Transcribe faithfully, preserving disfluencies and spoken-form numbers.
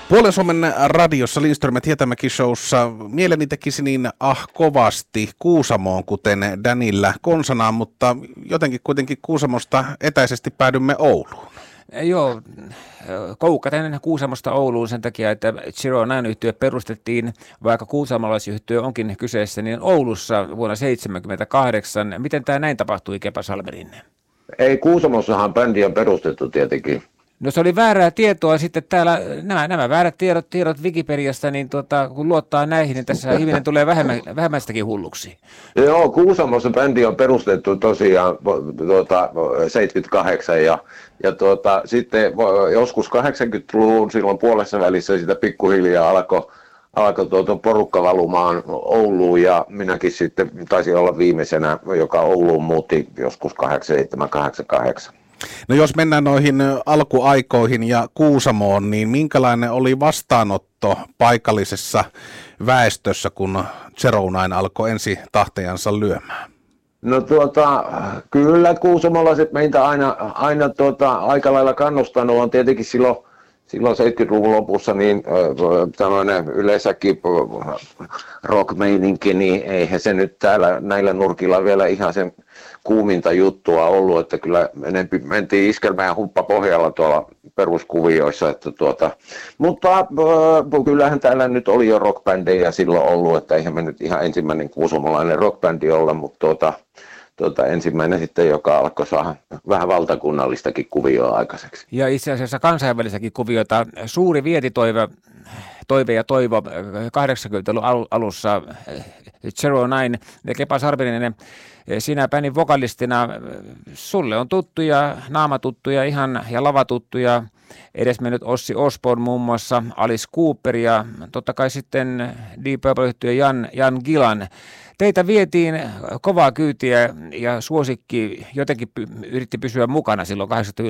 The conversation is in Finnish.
Puolen Suomen radiossa Lindström ja Hietamäki showssa mieleni tekisi niin ah kovasti Kuusamoon, kuten Danillä konsanaan, mutta jotenkin kuitenkin Kuusamosta etäisesti päädymme Ouluun. Joo, koukaten Kuusamosta Ouluun sen takia, että Zero Nine-yhtiö perustettiin, vaikka kuusamalaisyhtiö onkin kyseessä, niin Oulussa vuonna seitsemänkymmentäkahdeksan. Miten tämä näin tapahtui, Kepa Salmerinne? Ei, Kuusamossahan bändi on perustettu tietenkin. No se oli väärää tietoa sitten täällä, nämä, nämä väärät tiedot, tiedot Wikipediasta, niin tuota, kun luottaa näihin, niin tässä ihminen tulee vähemmän, vähemmästäkin hulluksi. Joo, Kuusamossa bändi on perustettu tosiaan tuota, seitsemänkymmentäkahdeksan ja, ja tuota, sitten joskus kahdeksankymmentäluvun silloin puolessa välissä sitä pikkuhiljaa alkoi alkoi tuota porukka valumaan Ouluun ja minäkin sitten taisin olla viimeisenä, joka Ouluun muutti joskus kahdeksankymmentäseitsemän kahdeksankymmentäkahdeksan. No jos mennään noihin alkuaikoihin ja Kuusamoon, niin minkälainen oli vastaanotto paikallisessa väestössä, kun Zero Nine alkoi ensi tahtajansa lyömään? No tuota, kyllä kuusamolaiset meitä aina, aina tuota, aika lailla kannustanut on tietenkin silloin, silloin seitsemänkymmentäluvun lopussa niin tämmöinen yleensäkin rock-meininki, niin eihän se nyt täällä näillä nurkilla vielä ihan sen kuuminta juttua ollut, että kyllä enempi mentiin iskelmään humppa pohjalla tuolla peruskuvioissa, että tuota, mutta äh, kyllähän täällä nyt oli jo rockbändejä silloin ollut, että eihän me nyt ihan ensimmäinen kuusamolainen rockbändi olla, mutta tuota, tuota, ensimmäinen sitten, joka alkoi saada vähän valtakunnallistakin kuvioa aikaiseksi. Ja itse asiassa kansainvälisäkin kuviota, suuri vietitoive toive ja toivo kahdeksankymmentäluvun alussa Zero Nine ja Kepa Sarvinen, sinä bändin vokalistina, sulle on tuttuja, naamatuttuja ihan ja lavatuttuja, edesmennyt Ossi Osbourne muun muassa, Alice Cooper ja totta kai sitten Deep Purple-yhtiö Jan, Jan Gillan. Teitä vietiin kovaa kyytiä ja suosikki jotenkin yritti pysyä mukana silloin kahdeksankymmentä